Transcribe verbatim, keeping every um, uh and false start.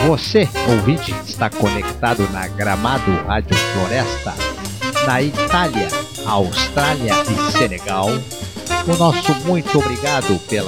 Você, ouvinte, está conectado na Gramado Rádio Floresta, na Itália, Austrália e Senegal. O nosso muito obrigado pela